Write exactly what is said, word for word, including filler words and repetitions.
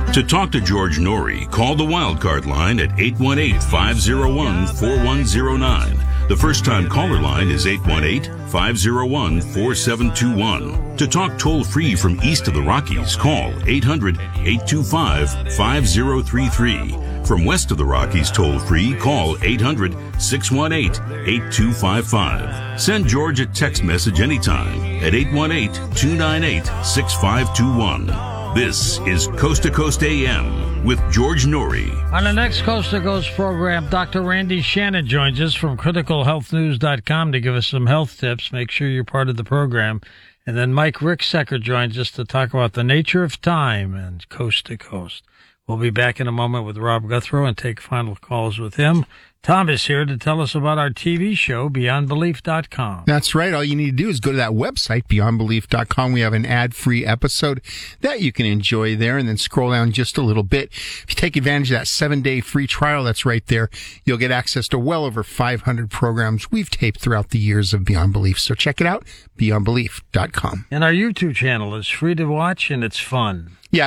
To talk to George Norrie, call the Wildcard line at eight one eight, five oh one, four one oh nine. The first-time caller line is eight one eight, five oh one, four seven two one. To talk toll-free from east of the Rockies, call eight hundred, eight two five, five oh three three. From west of the Rockies toll-free, call eight hundred, six one eight, eight two five five. Send George a text message anytime at eight one eight, two nine eight, six five two one. This is Coast to Coast A M with George Norrie. On the next Coast to Coast program, Doctor Randy Shannon joins us from critical health news dot com to give us some health tips. Make sure you're part of the program. And then Mike Ricksecker joins us to talk about the nature of time and Coast to Coast. We'll be back in a moment with Rob Guthrow and take final calls with him. Tom is here to tell us about our T V show, beyond belief dot com. That's right. All you need to do is go to that website, beyond belief dot com. We have an ad-free episode that you can enjoy there, and then scroll down just a little bit. If you take advantage of that seven-day free trial that's right there, you'll get access to well over five hundred programs we've taped throughout the years of Beyond Belief. So check it out, beyond belief dot com. And our YouTube channel is free to watch, and it's fun.